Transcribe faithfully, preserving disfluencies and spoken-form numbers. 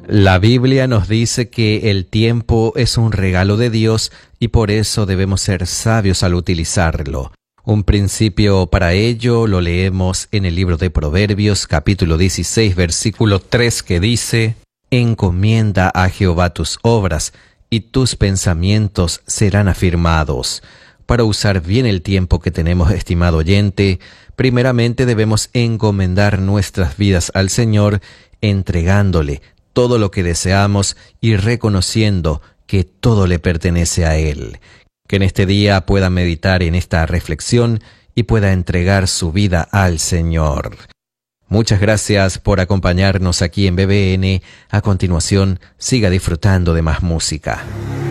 La Biblia nos dice que el tiempo es un regalo de Dios y por eso debemos ser sabios al utilizarlo. Un principio para ello lo leemos en el libro de Proverbios, capítulo dieciséis, versículo tres, que dice: «Encomienda a Jehová tus obras, y tus pensamientos serán afirmados». Para usar bien el tiempo que tenemos, estimado oyente, primeramente debemos encomendar nuestras vidas al Señor, entregándole todo lo que deseamos y reconociendo que todo le pertenece a Él. Que en este día pueda meditar en esta reflexión y pueda entregar su vida al Señor. Muchas gracias por acompañarnos aquí en B B N. A continuación, siga disfrutando de más música.